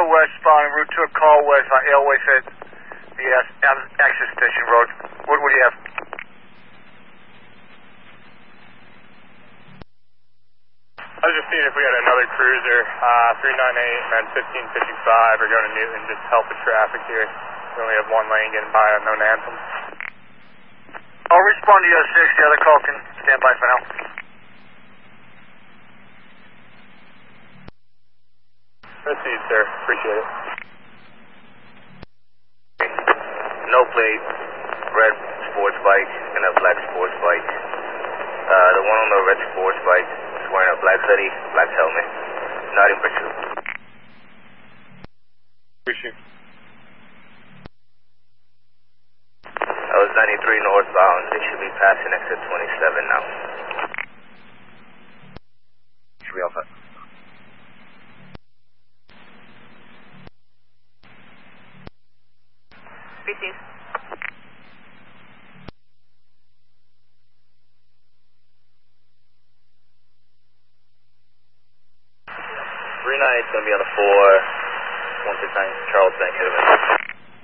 westbound en route to a call with Ailway at the access station road. What do you have? I was just seeing if we had another cruiser, 398 and then 1555 are going to Newton, just to help with traffic here. We only have one lane getting by on known anthem. I'll respond to you 6. The other call can stand by for now. Proceed, sir. Appreciate it. No plate, red sports bike and a black sports bike. The one on the red sports bike is wearing a black hoodie, black helmet, not in pursuit. Appreciate it. I was 93 northbound. They should be passing exit 27 now. Should be all set. Receive. 398's going to be on the 4, 169 Charles Bank.